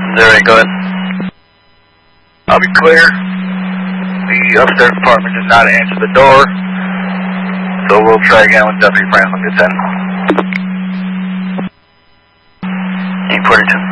08, go ahead. I'll be clear. The upstairs apartment did not answer the door, so we'll try again when Deputy Franklin gets in. 842.